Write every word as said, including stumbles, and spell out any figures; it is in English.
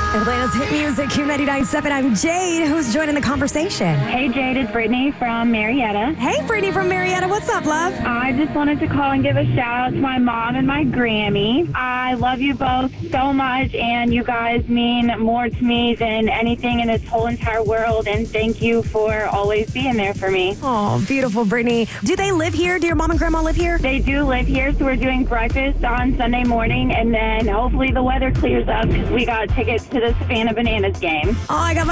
Atlanta's hit music, Q ninety-nine point seven. I'm Jade, who's joining the conversation. Hey, Jade, it's Brittany from Marietta. Hey, Brittany from Marietta. What's up, love? I just wanted to call and give a shout out to my mom and my Grammy. I love you both so much, and you guys mean more to me than anything in this whole entire world, and thank you for always being there for me. Oh, beautiful, Brittany. Do they live here? Do your mom and grandma live here? They do live here, so we're doing breakfast on Sunday morning, and then hopefully the weather clears up because we got tickets to the Savannah Bananas game. Oh, I got